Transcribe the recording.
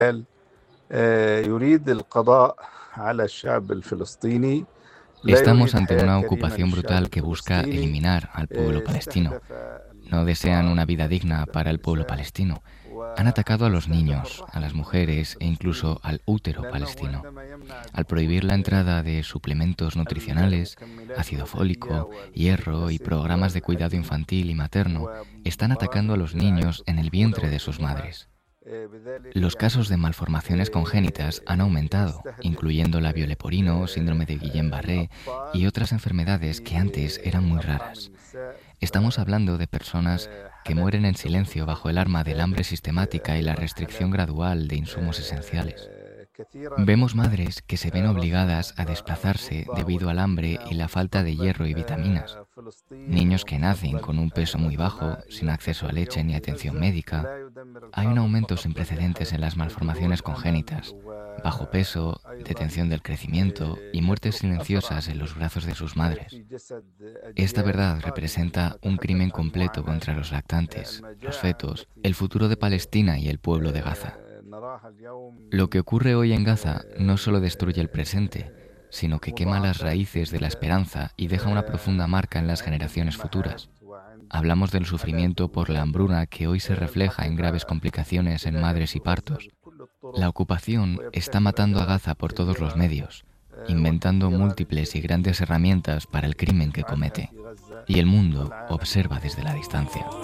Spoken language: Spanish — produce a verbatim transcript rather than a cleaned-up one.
آه، يريد القضاء على الشعب الفلسطيني لا Estamos يريد ante حياة una كريمة ocupación للشعب brutal que busca الفلسطيني eliminar al pueblo آه، palestino. استهدف No desean una vida الأطفال digna para el pueblo والنساء palestino. Han atacado a وحتى los استهدف niños, a las الرحم mujeres e incluso الفلسطيني al útero لأنه palestino. عندما يمنع Al prohibir دخول la entrada de suplementos nutricionales, المكملات ácido الغذائية fólico, hierro y والأسيد programas de cuidado والحديد infantil y materno, están atacando a وبرامج los رعاية niños en el الطفولة vientre de sus والأمومة madres. آه، بذلك Los casos de يعني malformaciones congénitas han آه، aumentado, يستهدف incluyendo labio آه، leporino, síndrome de آه، Guillain-Barré y الأطفال otras enfermedades que في antes eran muy أرحام raras. النساء Estamos hablando de personas que فحالات mueren en التسمم silencio bajo el arma del الفادح hambre sistemática y la أيضا restricción حالات gradual de insumos esenciales. آه، كثيرة Vemos تم madres que se ven آه، obligadas a رصف desplazarse الرضع debido al hambre والأمومة y la falta de hierro ومستقبل y vitaminas. آه، فلسطين Niños que nacen ومستقبل con un peso آه، muy bajo, أبناء sin acceso غزة a leche اليوم ni في atención غزة médica. لا يدمر Hay un الحاضر aumento فقط sin بل precedentes en las يحرق وجوه malformaciones الأمل congénitas, bajo peso, وأيضا detención del crecimiento y muertes يترك أثر silenciosas en los عميق brazos de sus في madres. جسد Esta أجيال verdad قادمة. representa un crimen نتحدث عن completo معاناة contra los lactantes, los المجاعة fetos, el التي futuro de Palestina y el pueblo de Gaza. آه، نراها Lo que اليوم ocurre hoy en Gaza no solo destruye el presente, آه، sino que quema las مضاعفات raíces de la esperanza y deja una profunda آه، marca en las عند generaciones الأمهات futuras. وعند Hablamos del حالات sufrimiento por la الولادة. hambruna que hoy se آه، refleja en graves الحقيقة complicaciones en ابتلاءات madres y غزة partos. بكل الطرق La ocupación está ويبتعث matando a الأدوات Gaza por todos los الكثيرة medios, آه، inventando والكثيرة múltiples y التي grandes herramientas para el crimen que يفعلها comete. في غزة Y el mundo والعالم observa كله. desde la distancia.